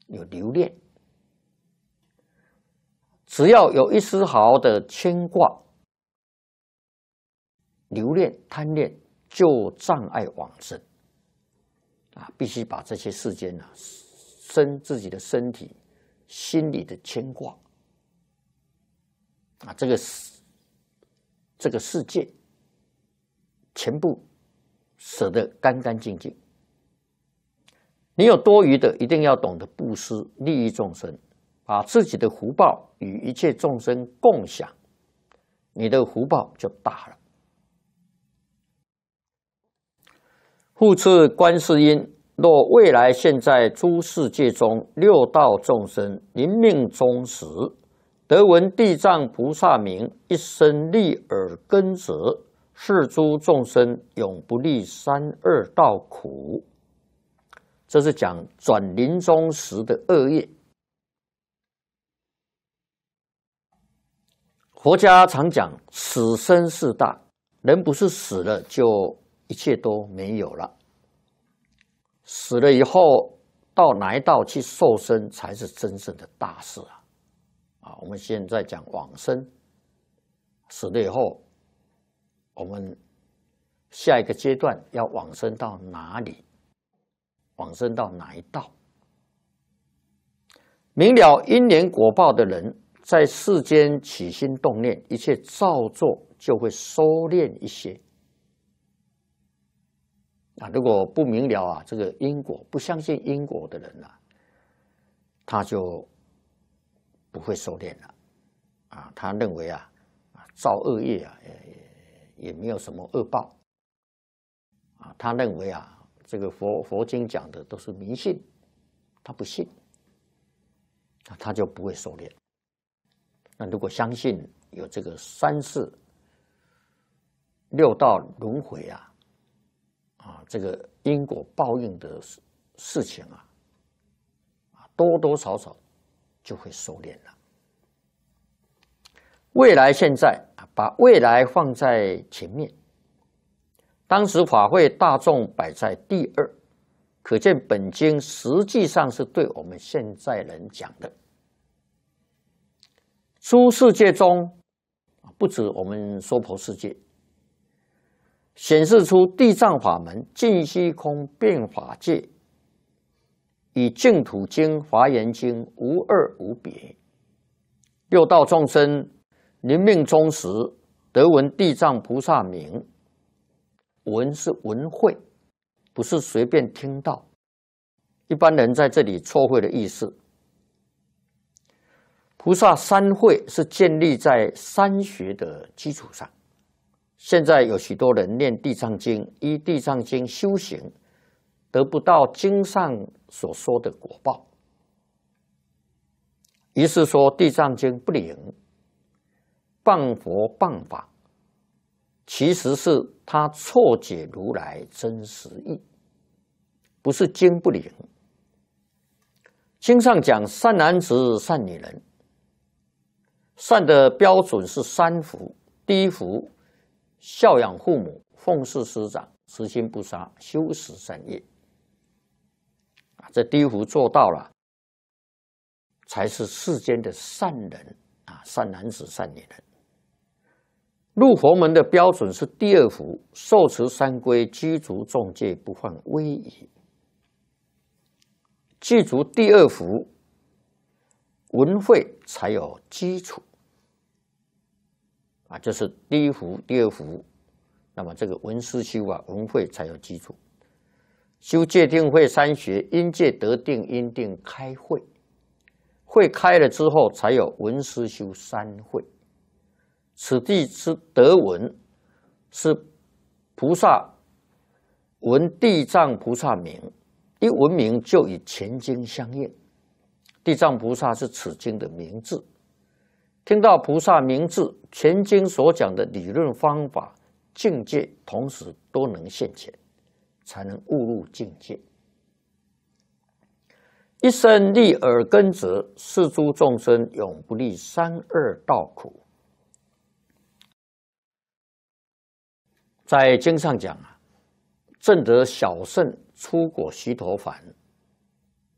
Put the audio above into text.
有留恋。只要有一丝毫的牵挂、留恋、贪恋，就障碍往生。必须把这些世间自己的身体、心理的牵挂，这个世界，全部舍得干干净净。你有多余的，一定要懂得布施，利益众生，把自己的福报与一切众生共享，你的福报就大了。复次，观世音若未来现在诸世界中六道众生临命终时，得闻地藏菩萨名，一生利耳根者，是诸众生永不历三恶道苦。这是讲转临终时的恶业。佛家常讲死生事大，人不是死了就一切都没有了，死了以后到哪一道去受生才是真正的大事我们现在讲往生，死了以后，我们下一个阶段要往生到哪里？往生到哪一道？明了因缘果报的人，在世间起心动念，一切造作就会收敛一些。如果不明了这个因果，不相信因果的人他就不会收敛了他认为造恶业也没有什么恶报他认为这个佛经讲的都是迷信，他不信，他就不会收敛。那如果相信有这个三世六道轮回这个因果报应的事情多多少少就会收敛了。未来现在把未来放在前面，当时法会大众摆在第二，可见本经实际上是对我们现在人讲的。诸世界中，不止我们娑婆世界，显示出地藏法门尽虚空变法界，与净土经、华严经无二无别。六道众生临命终时，得闻地藏菩萨名。闻是闻会，不是随便听到。一般人在这里错会的意思。菩萨三会是建立在三学的基础上。现在有许多人念地藏经，依地藏经修行，得不到经上所说的果报，于是说地藏经不灵，谤佛谤法，其实是他错解如来真实义，不是经不灵。经上讲善男子善女人，善的标准是三福：第一福，孝养父母，奉事师长，慈心不杀，修持善业。这第一福做到了，才是世间的善人善男子善女人。入佛门的标准是第二福，受持三规，具足众戒，不犯威仪。具足第二福，闻会才有基础这是第一福、第二福。那么这个闻思修闻会才有基础。修戒定慧三学，因戒得定，因定开慧，慧开了之后，才有闻思修三慧。此地之得闻，是菩萨闻地藏菩萨名，一闻名就与前经相应。地藏菩萨是此经的名字，听到菩萨名字，前经所讲的理论方法、境界，同时都能现前，才能悟入境界。一生利耳根者，是诸众生永不历三恶道苦。在经上讲证得小圣出果须陀洹，